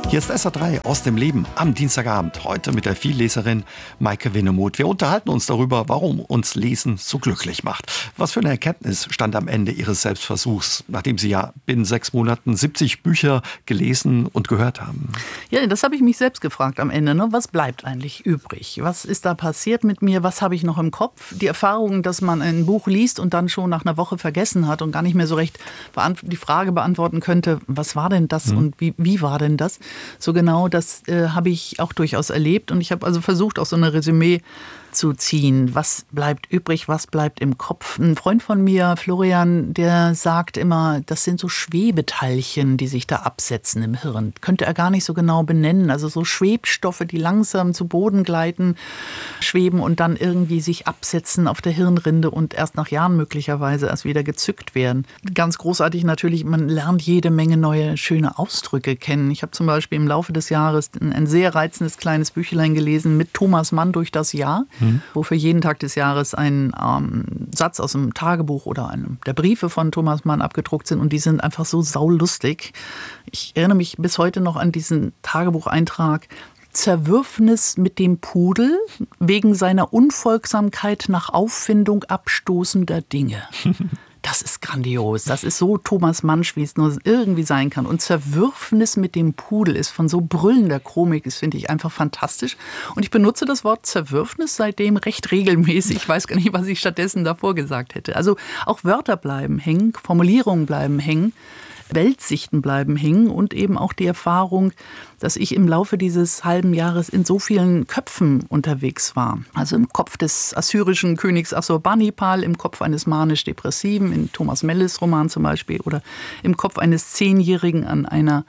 Hier ist SR3 aus dem Leben am Dienstagabend. Heute mit der Vielleserin Maike Winnemuth. Wir unterhalten uns darüber, warum uns Lesen so glücklich macht. Was für eine Erkenntnis stand am Ende Ihres Selbstversuchs, nachdem Sie ja binnen 6 Monaten 70 Bücher gelesen und gehört haben? Ja, das habe ich mich selbst gefragt am Ende. Ne? Was bleibt eigentlich übrig? Was ist da passiert mit mir? Was habe ich noch im Kopf? Die Erfahrung, dass man ein Buch liest und dann schon nach einer Woche vergessen hat und gar nicht mehr so recht die Frage beantworten könnte, was war denn das und wie war denn das? So genau, das habe ich auch durchaus erlebt. Und ich habe also versucht, auch so eine Resümee zu ziehen. Was bleibt übrig, was bleibt im Kopf? Ein Freund von mir, Florian, der sagt immer, das sind so Schwebeteilchen, die sich da absetzen im Hirn. Könnte er gar nicht so genau benennen. Also so Schwebstoffe, die langsam zu Boden gleiten, schweben und dann irgendwie sich absetzen auf der Hirnrinde und erst nach Jahren möglicherweise erst wieder gezückt werden. Ganz großartig natürlich, man lernt jede Menge neue, schöne Ausdrücke kennen. Ich habe zum Beispiel im Laufe des Jahres ein sehr reizendes kleines Büchlein gelesen mit Thomas Mann durch das Jahr, wo für jeden Tag des Jahres ein Satz aus einem Tagebuch oder einem der Briefe von Thomas Mann abgedruckt sind und die sind einfach so saulustig. Ich erinnere mich bis heute noch an diesen Tagebucheintrag: Zerwürfnis mit dem Pudel wegen seiner Unfolgsamkeit nach Auffindung abstoßender Dinge. Das ist grandios. Das ist so Thomas Mansch, wie es nur irgendwie sein kann. Und Zerwürfnis mit dem Pudel ist von so brüllender Komik, das finde ich einfach fantastisch. Und ich benutze das Wort Zerwürfnis seitdem recht regelmäßig. Ich weiß gar nicht, was ich stattdessen davor gesagt hätte. Also auch Wörter bleiben hängen, Formulierungen bleiben hängen, Weltsichten bleiben hängen und eben auch die Erfahrung, dass ich im Laufe dieses halben Jahres in so vielen Köpfen unterwegs war. Also im Kopf des assyrischen Königs Assurbanipal, im Kopf eines manisch-depressiven, in Thomas Melles Roman zum Beispiel, oder im Kopf eines 10-Jährigen an einem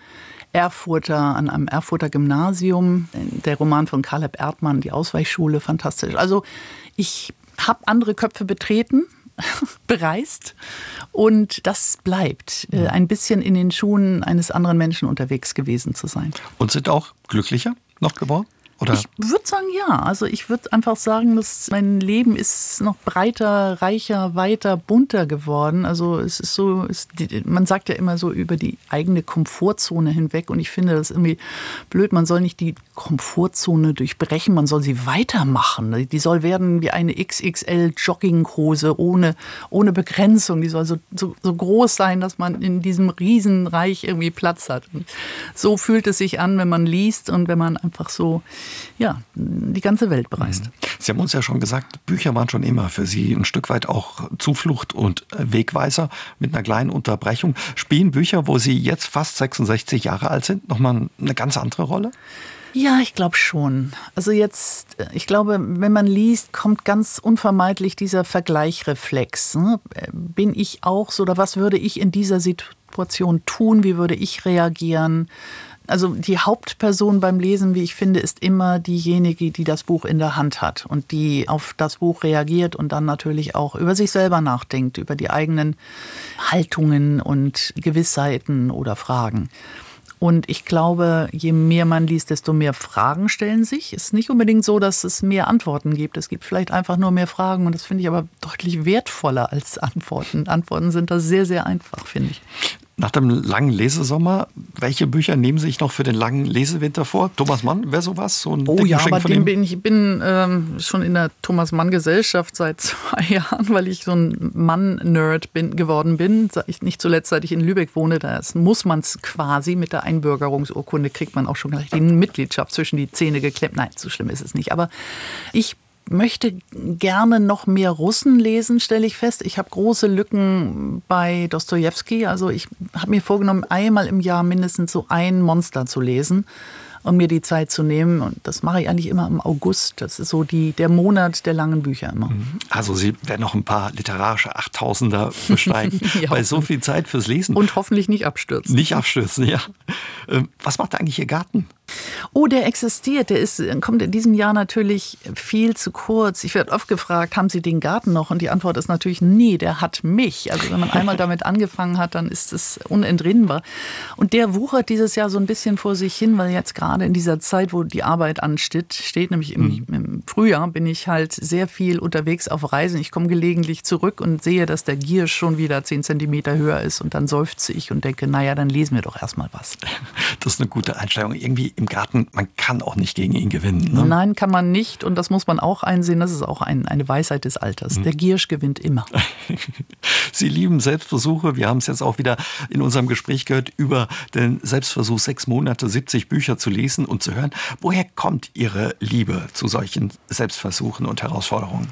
Erfurter Gymnasium. Der Roman von Caleb Erdmann, Die Ausweichschule, fantastisch. Also ich habe andere Köpfe betreten, bereist, und das bleibt, ein bisschen in den Schuhen eines anderen Menschen unterwegs gewesen zu sein. Und sind auch glücklicher noch geworden? Oder? Ich würde sagen, ja. Also ich würde einfach sagen, dass mein Leben ist noch breiter, reicher, weiter, bunter geworden. Also es ist so, man sagt ja immer so über die eigene Komfortzone hinweg, und ich finde das irgendwie blöd. Man soll nicht die Komfortzone durchbrechen, man soll sie weitermachen. Die soll werden wie eine XXL Jogginghose ohne Begrenzung. Die soll so groß sein, dass man in diesem Riesenreich irgendwie Platz hat. Und so fühlt es sich an, wenn man liest und wenn man einfach so die ganze Welt bereist. Sie haben uns ja schon gesagt, Bücher waren schon immer für Sie ein Stück weit auch Zuflucht und Wegweiser mit einer kleinen Unterbrechung. Spielen Bücher, wo Sie jetzt fast 66 Jahre alt sind, nochmal eine ganz andere Rolle? Ja, ich glaube schon. Also ich glaube, wenn man liest, kommt ganz unvermeidlich dieser Vergleichreflex. Ne? Bin ich auch so, oder was würde ich in dieser Situation tun? Wie würde ich reagieren? Also die Hauptperson beim Lesen, wie ich finde, ist immer diejenige, die das Buch in der Hand hat und die auf das Buch reagiert und dann natürlich auch über sich selber nachdenkt, über die eigenen Haltungen und Gewissheiten oder Fragen. Und ich glaube, je mehr man liest, desto mehr Fragen stellen sich. Es ist nicht unbedingt so, dass es mehr Antworten gibt. Es gibt vielleicht einfach nur mehr Fragen, und das finde ich aber deutlich wertvoller als Antworten. Antworten sind da sehr, sehr einfach, finde ich. Nach dem langen Lesesommer, welche Bücher nehmen Sie sich noch für den langen Lesewinter vor? Thomas Mann, wäre sowas? So ein aber ich bin schon in der Thomas Mann-Gesellschaft seit 2 Jahren, weil ich so ein Mann-Nerd geworden bin. Nicht zuletzt, seit ich in Lübeck wohne, da muss man es quasi mit der Einbürgerungsurkunde, kriegt man auch schon gleich die Mitgliedschaft zwischen die Zähne geklemmt. Nein, so schlimm ist es nicht. Aber ich möchte gerne noch mehr Russen lesen, stelle ich fest. Ich habe große Lücken bei Dostojewski. Also ich habe mir vorgenommen, einmal im Jahr mindestens so ein Monster zu lesen und mir die Zeit zu nehmen. Und das mache ich eigentlich immer im August. Das ist so der Monat der langen Bücher immer. Also Sie werden noch ein paar literarische 8000er besteigen, bei so viel Zeit fürs Lesen. Und hoffentlich nicht abstürzen. Nicht abstürzen, ja. Was macht eigentlich Ihr Garten? Oh, der existiert. Kommt in diesem Jahr natürlich viel zu kurz. Ich werde oft gefragt, haben Sie den Garten noch? Und die Antwort ist natürlich, nee, der hat mich. Also wenn man einmal damit angefangen hat, dann ist es unentrinnbar. Und der wuchert dieses Jahr so ein bisschen vor sich hin, weil jetzt gerade in dieser Zeit, wo die Arbeit ansteht, nämlich im Frühjahr, bin ich halt sehr viel unterwegs auf Reisen. Ich komme gelegentlich zurück und sehe, dass der Giersch schon wieder 10 Zentimeter höher ist. Und dann seufze ich und denke, naja, dann lesen wir doch erstmal was. Das ist eine gute Einstellung. Irgendwie im Garten, man kann auch nicht gegen ihn gewinnen. Ne? Nein, kann man nicht. Und das muss man auch einsehen. Das ist auch eine Weisheit des Alters. Der Giersch gewinnt immer. Sie lieben Selbstversuche. Wir haben es jetzt auch wieder in unserem Gespräch gehört, über den Selbstversuch 6 Monate, 70 Bücher zu lesen und zu hören. Woher kommt Ihre Liebe zu solchen Selbstversuchen und Herausforderungen?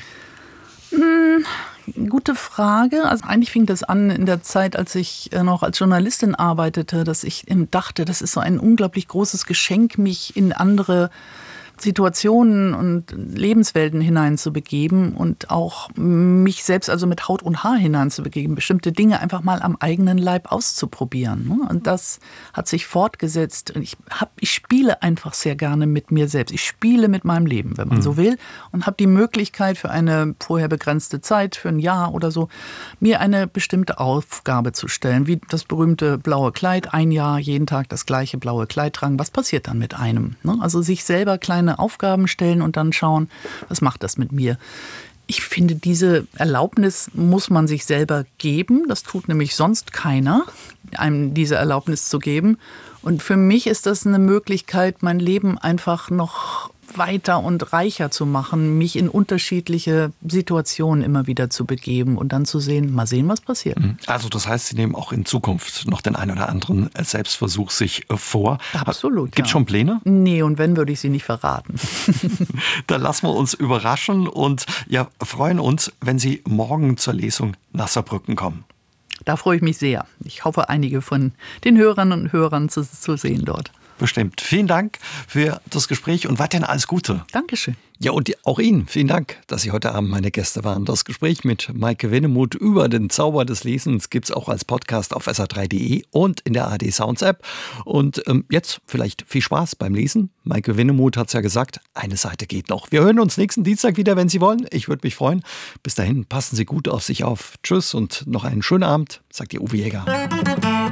Gute Frage. Also eigentlich fing das an in der Zeit, als ich noch als Journalistin arbeitete, dass ich dachte, das ist so ein unglaublich großes Geschenk, mich in andere Situationen und Lebenswelten hineinzubegeben und auch mich selbst also mit Haut und Haar hineinzubegeben, bestimmte Dinge einfach mal am eigenen Leib auszuprobieren. Und das hat sich fortgesetzt. Und ich spiele einfach sehr gerne mit mir selbst. Ich spiele mit meinem Leben, wenn man so will, und habe die Möglichkeit für eine vorher begrenzte Zeit, für ein Jahr oder so, mir eine bestimmte Aufgabe zu stellen, wie das berühmte blaue Kleid, ein Jahr, jeden Tag das gleiche blaue Kleid tragen. Was passiert dann mit einem? Also sich selber kleine Aufgaben stellen und dann schauen, was macht das mit mir. Ich finde, diese Erlaubnis muss man sich selber geben. Das tut nämlich sonst keiner, einem diese Erlaubnis zu geben. Und für mich ist das eine Möglichkeit, mein Leben einfach noch weiter und reicher zu machen, mich in unterschiedliche Situationen immer wieder zu begeben und dann zu sehen, mal sehen, was passiert. Also das heißt, Sie nehmen auch in Zukunft noch den einen oder anderen Selbstversuch sich vor. Absolut. Gibt es schon Pläne? Nee, und wenn, würde ich sie nicht verraten. Dann lassen wir uns überraschen und ja, freuen uns, wenn Sie morgen zur Lesung nach Saarbrücken kommen. Da freue ich mich sehr. Ich hoffe, einige von den Hörerinnen und Hörern zu sehen dort. Bestimmt. Vielen Dank für das Gespräch und weiterhin alles Gute. Dankeschön. Ja, und auch Ihnen vielen Dank, dass Sie heute Abend meine Gäste waren. Das Gespräch mit Maike Winnemuth über den Zauber des Lesens gibt es auch als Podcast auf sr3.de und in der ARD Sounds App. Und jetzt vielleicht viel Spaß beim Lesen. Maike Winnemuth hat es ja gesagt, eine Seite geht noch. Wir hören uns nächsten Dienstag wieder, wenn Sie wollen. Ich würde mich freuen. Bis dahin, passen Sie gut auf sich auf. Tschüss und noch einen schönen Abend, sagt Ihr Uwe Jäger.